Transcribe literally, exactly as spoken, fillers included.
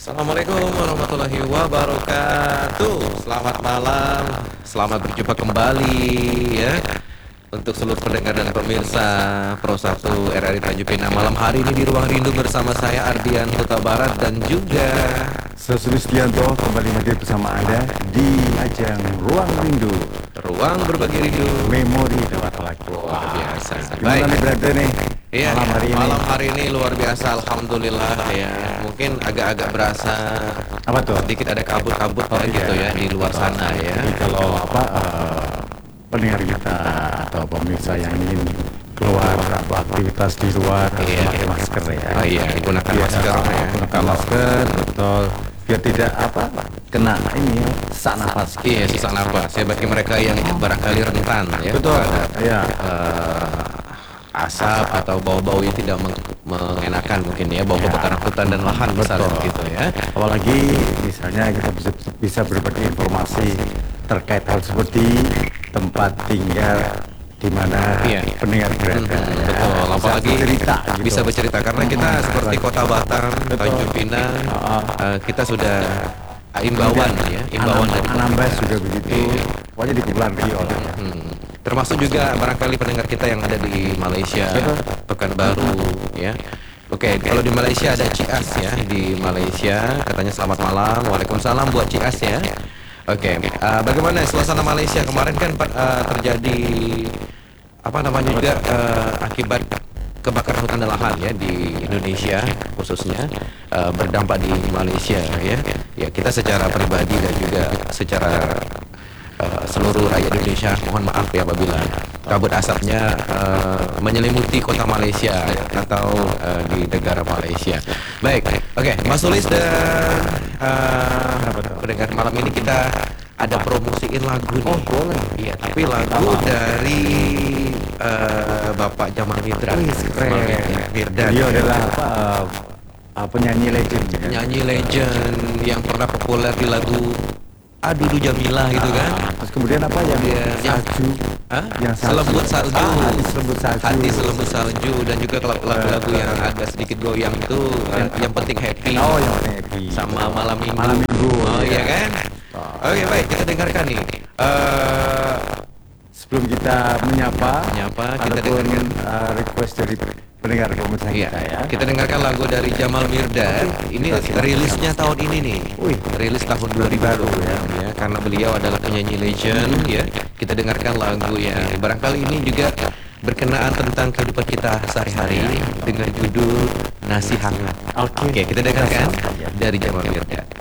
Assalamualaikum warahmatullahi wabarakatuh. Selamat malam, selamat berjumpa kembali ya untuk seluruh pendengar dan pemirsa Pro satu R R I Tanjung Pinang. Malam hari ini di Ruang Rindu bersama saya Ardian Huta Barat dan juga Saya Sulistianto kembali hadir bersama Anda di ajang Ruang Rindu, Ruang Berbagi Rindu. Memori lewat lagu. Luar biasa. Gimana nih berada nih? Iya, malam hari ini. malam hari ini luar biasa, alhamdulillah ya. Mungkin agak-agak berasa Apa tuh? sedikit ada kabut-kabut Oh, gitu iya. ya di luar sana ya. Jadi kalau apa eh, pendengar kita atau pemirsa yang ingin keluar atau aktivitas di luar harus Iya. pakai masker ya. Oh iya, gunakan Biar, masker eh, ya. Gunakan Kalau masker, betul. Biar tidak apa kena ini ya, sesak nafas. iya sesak nafas ya bagi mereka yang barangkali rentan ya Betul. terhadap, Ya. eh, asap atau bau-bau yang tidak meng- mengenakan mungkin ya, bau Ya. kebakaran hutan dan lahan misalnya Betul. gitu ya. Apalagi misalnya kita bisa, bisa berbagi informasi terkait hal seperti tempat tinggal di mana Iya. pendengar berada. Hmm, ya. betul, Bisa apalagi bercerita gitu. bisa bercerita karena kita Hmm, seperti Kota Batam, Betul. Tanjung Pinang, Ah. eh, kita sudah imbauan ya, imbauan dari Anambas juga begitu. Iya. Pokoknya di Kepulauan Riau. Ya. Hmm, termasuk juga barangkali pendengar kita yang ada di Malaysia, Betul. Pekanbaru, ya. Oke, kalau di Malaysia ada Cias ya, di Malaysia katanya selamat malam, waalaikumsalam buat Cias ya. Oke, eh, bagaimana suasana Malaysia kemarin kan eh, terjadi apa namanya juga eh, akibat kebakaran hutan dan lahan ya di Indonesia khususnya eh, berdampak di Malaysia ya. Ya kita secara pribadi dan juga secara eh, seluruh rakyat Indonesia mohon maaf ya apabila kabut asapnya eh, menyelimuti kota Malaysia atau eh, di negara Malaysia. Baik, oke, Mas Sulis dan eh, pendengar malam ini kita ada promosiin lagu nih. Oh, boleh. Iya, tapi lagu dari eh, Bapak Jamal Mirdad. Jamal Mirdad. Dia adalah apa, eh, penyanyi legend ya. Penyanyi legend yang pernah populer di lagu Adudu Jamilah gitu kan. Ah, terus kemudian apa yang Kemudian yang- salju? Hah? Yang salju. Selembut salju. Ah, hati selembut salju. Hati selembut salju dan juga kalau lagu-lagu yang agak sedikit goyang itu yang, yang penting happy. Oh, yang happy. Sama malam minggu. Malam minggu. Oh iya ya. kan? Oh. Oke baik, kita dengarkan nih. Eh Sebelum kita menyapa, Menyapa, kita ataupun dengarkan. uh, request dari pendengar pemirsa Iya, kita ya. kita dengarkan lagu dari Jamal Mirdad. Ini rilisnya tahun ini nih. Wih. Rilis tahun dua ribu Baru ya. ya. Karena beliau adalah penyanyi legend ya. Kita dengarkan lagu yang barangkali ini juga berkenaan tentang kehidupan kita sehari-hari dengan judul Nasi Hangat. Oke. Oke, kita dengarkan Kita sambut, ya. dari Jamal Mirdad.